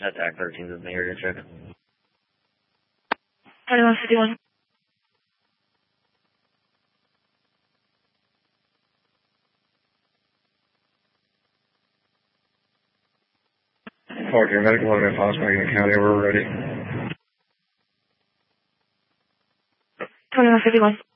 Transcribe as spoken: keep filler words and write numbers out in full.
Attack thirteen is in the area check. twenty-one fifty-one. Park your medical evidence, Foxborough County, we're ready. twenty-one fifty-one.